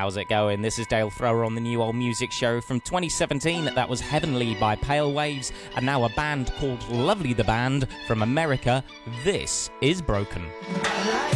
how's it going? This is Dale Thrower on the New Old Music Show from 2017. That was Heavenly by Pale Waves, and now a band called Lovely the Band from America. This is Broken.